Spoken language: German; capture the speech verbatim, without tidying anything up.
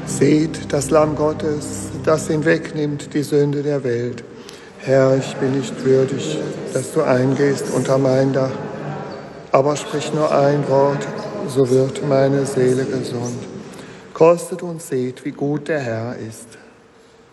Seht das Lamm Gottes, das hinwegnimmt die Sünde der Welt. Herr, ich bin nicht würdig, dass du eingehst unter mein Dach, aber sprich nur ein Wort, so wird meine Seele gesund. Kostet und seht, wie gut der Herr ist.